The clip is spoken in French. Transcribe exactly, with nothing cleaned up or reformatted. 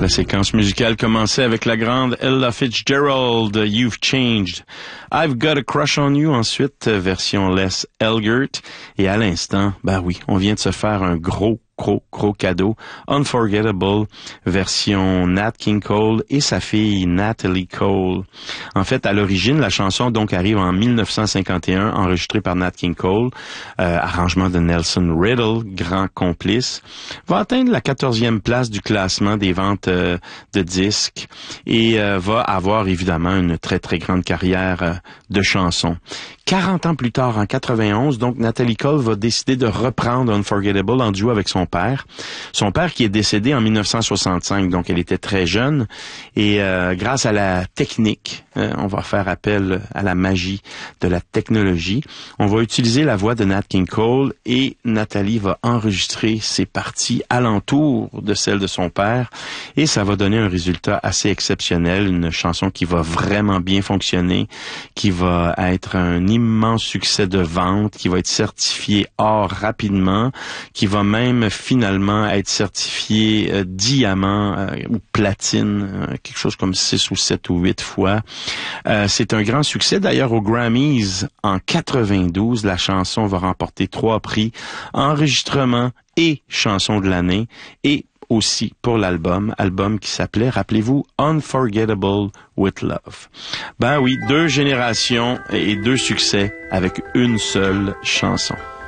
La séquence musicale commençait avec la grande Ella Fitzgerald, You've Changed. I've Got a Crush on You, ensuite, version Les Elgert. Et à l'instant, ben oui, on vient de se faire un gros, gros, gros cadeau. Unforgettable, version Nat King Cole et sa fille Natalie Cole. En fait, à l'origine, la chanson donc arrive en mille neuf cent cinquante et un, enregistrée par Nat King Cole, euh, arrangement de Nelson Riddle, grand complice, va atteindre la quatorzième place du classement des ventes euh, de disques et euh, va avoir évidemment une très très grande carrière euh, de chansons. quarante ans plus tard, en quatre-vingt-onze, donc Natalie Cole va décider de reprendre Unforgettable en duo avec son père. Son père qui est décédé en mille neuf cent soixante-cinq, donc elle était très jeune. Et euh, grâce à la technique, euh, on va faire appel à la magie de la technologie. On va utiliser la voix de Nat King Cole et Nathalie va enregistrer ses parties alentour de celle de son père. Et ça va donner un résultat assez exceptionnel, une chanson qui va vraiment bien fonctionner, qui va être un immense succès de vente, qui va être certifié or rapidement, qui va même finalement être certifié euh, diamant euh, ou platine, euh, quelque chose comme six ou sept ou huit fois. Euh, c'est un grand succès. D'ailleurs, aux Grammys, en quatre-vingt-douze, la chanson va remporter trois prix, enregistrement et chanson de l'année, et aussi pour l'album, album qui s'appelait, rappelez-vous, Unforgettable with Love. Ben oui, deux générations et deux succès avec une seule chanson.